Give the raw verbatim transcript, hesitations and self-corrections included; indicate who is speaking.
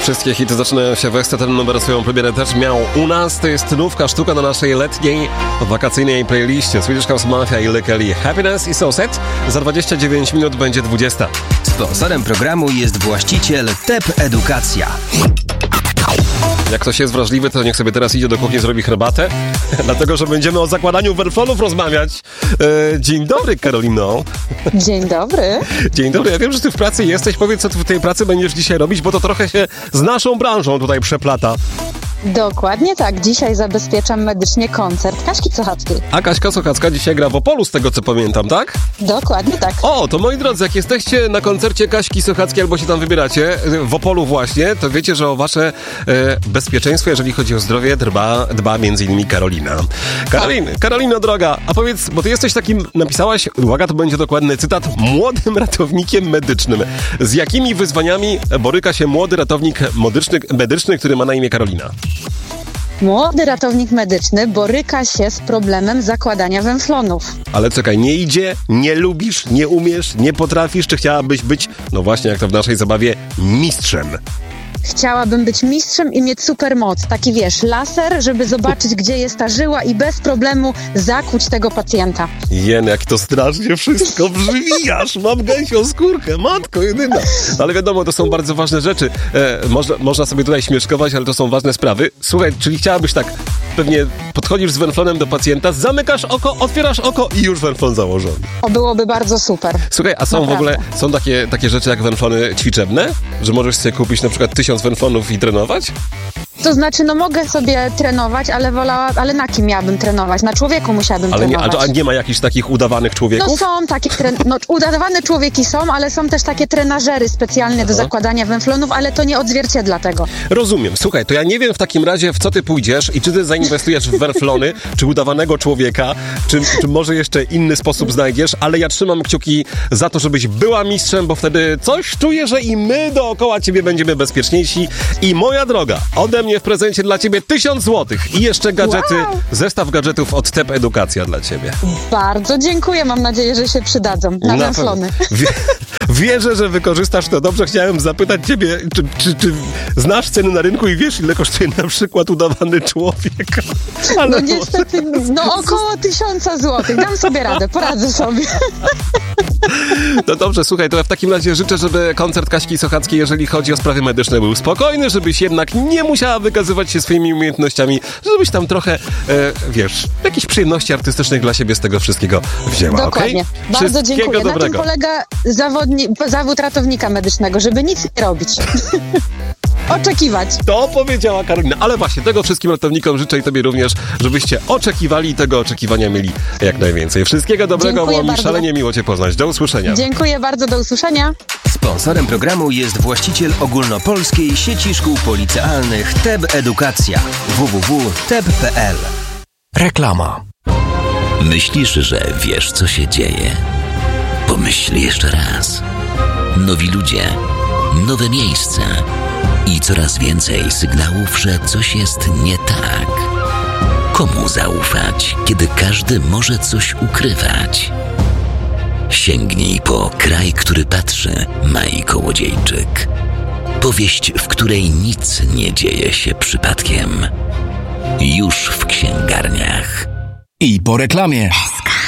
Speaker 1: Wszystkie hity zaczynają się w Ekstra, ten numer swoją premierę też miał u nas. To jest nówka sztuka na naszej letniej, wakacyjnej playliście. Swedish House Mafia i Lekeli Happiness i So Set. Za dwadzieścia dziewięć minut będzie dwudziesta.
Speaker 2: Sponsorem programu jest właściciel T E P Edukacja.
Speaker 1: Jak ktoś jest wrażliwy, to niech sobie teraz idzie do kuchni, zrobi herbatę, dlatego, że będziemy o zakładaniu werflonów rozmawiać. E, dzień dobry, Karolino.
Speaker 3: Dzień dobry.
Speaker 1: Dzień dobry, ja wiem, że ty w pracy jesteś. Powiedz, co ty w tej pracy będziesz dzisiaj robić, bo to trochę się z naszą branżą tutaj przeplata.
Speaker 3: Dokładnie tak. Dzisiaj zabezpieczam medycznie koncert Kaśki Sochackiej.
Speaker 1: A Kaśka Sochacka dzisiaj gra w Opolu, z tego co pamiętam, tak?
Speaker 3: Dokładnie tak.
Speaker 1: O, to moi drodzy, jak jesteście na koncercie Kaśki Sochackiej albo się tam wybieracie, w Opolu właśnie, to wiecie, że o wasze e, bezpieczeństwo, jeżeli chodzi o zdrowie, dba, dba między innymi Karolina. Karolin, Karolino droga, a powiedz, bo ty jesteś takim, napisałaś, uwaga, to będzie dokładny cytat, młodym ratownikiem medycznym. Z jakimi wyzwaniami boryka się młody ratownik medyczny, medyczny który ma na imię Karolina?
Speaker 3: Młody ratownik medyczny boryka się z problemem zakładania węflonów.
Speaker 1: Ale czekaj, nie idzie, nie lubisz, nie umiesz, nie potrafisz, czy chciałabyś być, no właśnie jak to w naszej zabawie, mistrzem?
Speaker 3: Chciałabym być mistrzem i mieć supermoc. Taki wiesz, laser, żeby zobaczyć, gdzie jest ta żyła i bez problemu zakłuć tego pacjenta.
Speaker 1: Jen, jak to strasznie wszystko brzmijasz. Mam gęsią skórkę, matko jedyna. Ale wiadomo, to są bardzo ważne rzeczy. E, można, można sobie tutaj śmieszkować, ale to są ważne sprawy. Słuchaj, czyli chciałabyś tak, pewnie podchodzisz z węflonem do pacjenta, zamykasz oko, otwierasz oko i już węflon założony.
Speaker 3: O, byłoby bardzo super.
Speaker 1: Słuchaj, a są
Speaker 3: Naprawdę.
Speaker 1: w ogóle, są takie, takie rzeczy jak węflony ćwiczebne? Że możesz sobie kupić na przykład tysiąc węflonów i trenować?
Speaker 3: To znaczy, no mogę sobie trenować, ale wolała, ale na kim miałabym trenować? Na człowieku musiałabym
Speaker 1: ale nie,
Speaker 3: trenować.
Speaker 1: A nie ma jakichś takich udawanych człowieków?
Speaker 3: No są takie, tren- no udawane człowieki są, ale są też takie trenażery specjalnie do zakładania węflonów, ale to nie odzwierciedla tego.
Speaker 1: Rozumiem. Słuchaj, to ja nie wiem w takim razie, w co ty pójdziesz i czy ty zainwestujesz w węflony, czy udawanego człowieka, czy, czy może jeszcze inny sposób znajdziesz, ale ja trzymam kciuki za to, żebyś była mistrzem, bo wtedy coś czuję, że i my dookoła ciebie będziemy bezpieczniejsi. I moja droga, ode mnie w prezencie dla ciebie tysiąc złotych i jeszcze gadżety, wow. Zestaw gadżetów od T E P Edukacja dla ciebie.
Speaker 3: Bardzo dziękuję, mam nadzieję, że się przydadzą na, na węflony.
Speaker 1: Wie, wierzę, że wykorzystasz to dobrze. Chciałem zapytać ciebie, czy, czy, czy znasz ceny na rynku i wiesz, ile kosztuje na przykład udawany człowiek? Ale
Speaker 3: no niestety, no około tysiąca złotych. Dam sobie radę, poradzę sobie.
Speaker 1: No dobrze, słuchaj, to ja w takim razie życzę, żeby koncert Kaśki Sochackiej, jeżeli chodzi o sprawy medyczne, był spokojny, żebyś jednak nie musiała wykazywać się swoimi umiejętnościami, żebyś tam trochę, e, wiesz, jakichś przyjemności artystycznych dla siebie z tego wszystkiego wzięła,
Speaker 3: dokładnie.
Speaker 1: Okay?
Speaker 3: Bardzo dziękuję.
Speaker 1: Dobrego.
Speaker 3: Na tym polega zawodni- zawód ratownika medycznego, żeby nic nie robić. Oczekiwać.
Speaker 1: To powiedziała Karolina, ale właśnie tego wszystkim ratownikom życzę i tobie również, żebyście oczekiwali i tego oczekiwania mieli jak najwięcej. Wszystkiego dobrego,
Speaker 3: dziękuję
Speaker 1: było mi
Speaker 3: bardzo.
Speaker 1: szalenie miło cię poznać. Do usłyszenia.
Speaker 3: Dziękuję bardzo, do usłyszenia.
Speaker 2: Sponsorem programu jest właściciel ogólnopolskiej sieci szkół policealnych T E P Edukacja w w w kropka t e p kropka p l.
Speaker 4: Reklama.
Speaker 5: Myślisz, że wiesz, co się dzieje? Pomyśl jeszcze raz. Nowi ludzie, nowe miejsca i coraz więcej sygnałów, że coś jest nie tak. Komu zaufać, kiedy każdy może coś ukrywać? Sięgnij po Kraj, który patrzy, Mai Kołodziejczyk. Powieść, w której nic nie dzieje się przypadkiem. Już w księgarniach.
Speaker 4: I po reklamie.